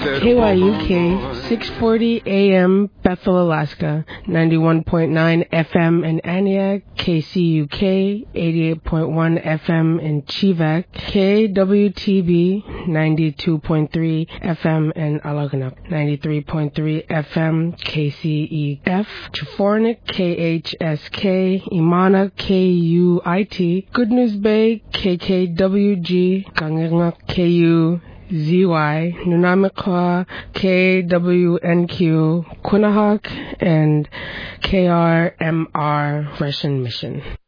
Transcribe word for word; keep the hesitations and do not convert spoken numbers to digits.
K Y U K, six forty A M, Bethel, Alaska, ninety-one point nine F M in Aniak, K C U K, eighty-eight point one F M in Chivak, K W T B, ninety-two point three F M in Algonac, ninety-three point three F M, K C E F, Chufornik, K H S K, Imana, K U I T, Good News Bay, K K W G, Ganganga, K U Z Y, Nunamikwa, K W N Q, Quinahawk, and K R M R Russian Mission.